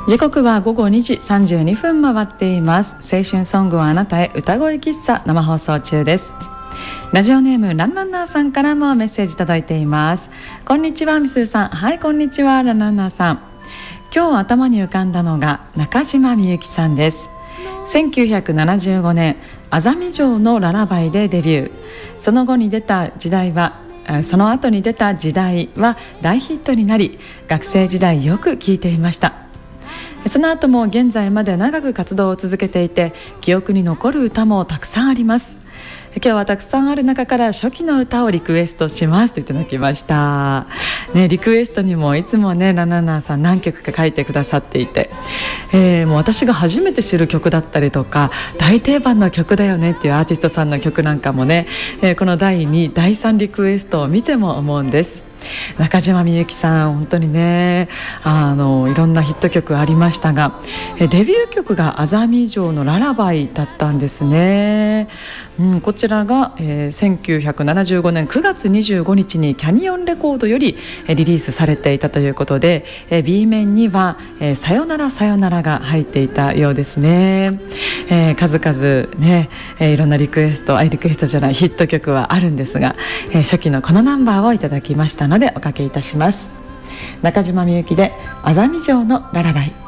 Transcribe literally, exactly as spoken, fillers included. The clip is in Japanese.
時刻は午後にじさんじゅうにふん回っています。青春ソングはあなたへ歌声喫茶生放送中です。ラジオネームランランナーさんからもメッセージ届いています。こんにちはみすーさん。はい、こんにちはランランナーさん。今日頭に浮かんだのが中島みゆきさんです。せんきゅうひゃくななじゅうごねん安曇野城のララバイでデビュー。その後に出た時代はその後に出た時代は大ヒットになり、学生時代よく聴いていました。その後も現在まで長く活動を続けていて、記憶に残る歌もたくさんあります。今日はたくさんある中から初期の歌をリクエストしますといただきました、ね、リクエストにもいつもねナナナさん何曲か書いてくださっていて、えー、もう私が初めて知る曲だったりとか大定番の曲だよねっていうアーティストさんの曲なんかもね、えー、このだいにだいさんリクエストを見ても思うんです。中島みゆきさん本当にねあのいろんなヒット曲ありましたが、デビュー曲が安曇野城のララバイだったんですね、うん、こちらが、えー、せんきゅうひゃくななじゅうごねんくがつにじゅうごにちにキャニオンレコードよりリリースされていたということで、えー、B 面には、えー、さよならさよならが入っていたようですね、えー、数々ね、えー、いろんなリクエストあリクエストじゃないヒット曲はあるんですが、えー、初期のこのナンバーをいただきましたのでおかけいたします。中島みゆきで安曇野城のララバイ。